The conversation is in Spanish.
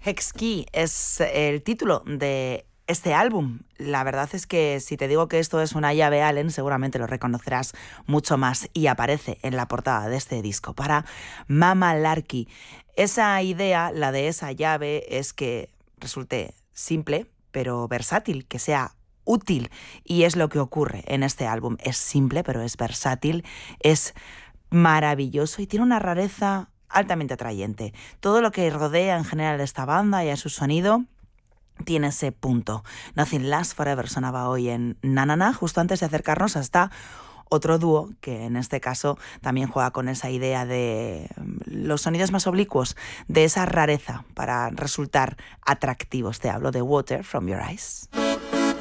Hexkey es el título de este álbum. La verdad es que si te digo que esto es una llave Allen, seguramente lo reconocerás mucho más, y aparece en la portada de este disco para Mama Larky. Esa idea, la de esa llave, es que resulte simple pero versátil, que sea útil, y es lo que ocurre en este álbum. Es simple pero es versátil, es maravilloso y tiene una rareza altamente atrayente. Todo lo que rodea en general a esta banda y a su sonido tiene ese punto. Nothing Lasts Forever sonaba hoy en Na Na Na, justo antes de acercarnos hasta otro dúo que en este caso también juega con esa idea de los sonidos más oblicuos, de esa rareza para resultar atractivos. Te hablo de Water From Your Eyes.